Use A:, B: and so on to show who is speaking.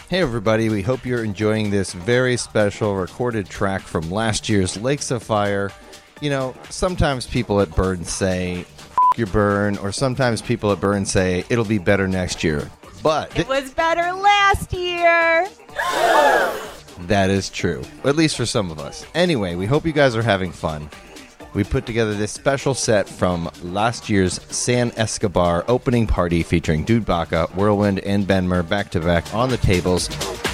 A: Hey everybody, we hope you're enjoying this very special recorded track from last year's Lakes of Fire. You know, sometimes people at Burn say, F your Burn, or sometimes people at Burn say, it'll be better next year. But
B: it was better last year.
A: That is true, at least for some of us. Anyway, we hope you guys are having fun. We put together this special set from last year's San Escobar opening party featuring Dude Baka, Whirlwind, and Benmer back-to-back on the tables.